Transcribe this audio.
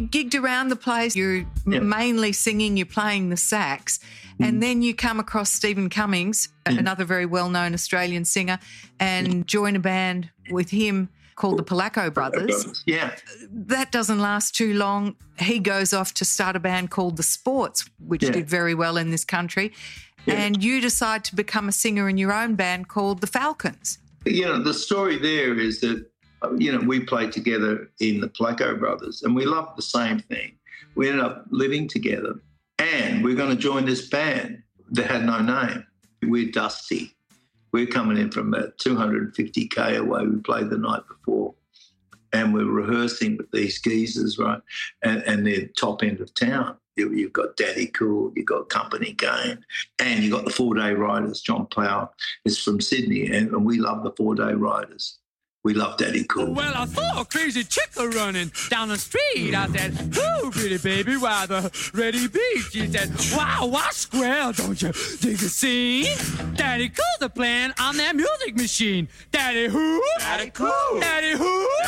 gigged around the place. You're mainly singing, you're playing the sax. And then you come across Stephen Cummings, another very well-known Australian singer, and join a band with him called the Polacco Brothers. Yeah. That doesn't last too long. He goes off to start a band called The Sports, which did very well in this country. Yeah. And you decide to become a singer in your own band called The Falcons. You know, the story there is that, you know, we played together in the Polacco Brothers and we loved the same thing. We ended up living together and we're going to join this band that had no name. We're Dusty. We're coming in from about 250K away. We played the night before and we're rehearsing with these geezers, right? And they're top end of town. You've got Daddy Cool, you've got Company Game, and you've got the 4-Day Riders. John Plough is from Sydney, and we love the 4-Day Riders. We love Daddy Cool. Well, I saw a crazy chick running down the street. I said, "Oh, pretty baby, why the ready beat?" She said, "Wow, what square, don't you dig the scene? Daddy Cool's a playing on that music machine. Daddy who? Daddy Cool. Daddy who?